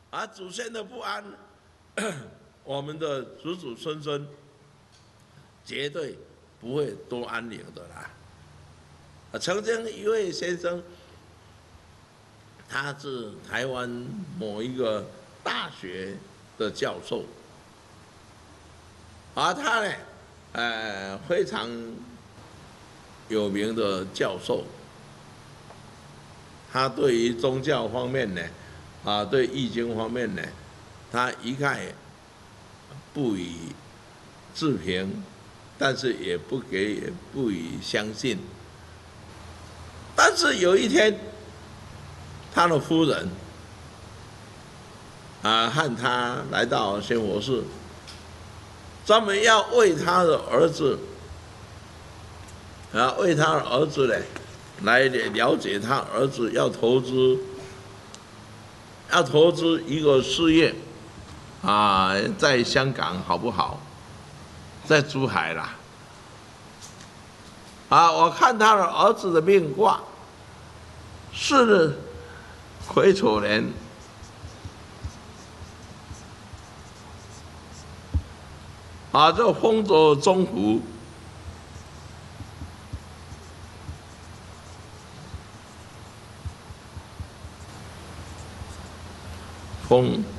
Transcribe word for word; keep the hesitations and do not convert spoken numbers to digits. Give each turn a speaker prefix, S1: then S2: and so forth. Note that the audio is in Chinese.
S1: 啊，祖先的不安，我们的子子孙孙绝对不会多安宁的啦。啊，曾经一位先生，他是台湾某一个大学的教授，而他呢，呃，非常有名的教授，他对于宗教方面呢，啊，对易经方面呢，他一概不予置评，但是也不给不予相信。但是有一天，他的夫人啊和他来到仙佛寺，专门要为他的儿子啊为他的儿子呢来了解他儿子要投资要投资一个事业啊，在香港好不好？在珠海啦。啊，我看他的儿子的命卦是癸丑年，啊，这风着中伏，风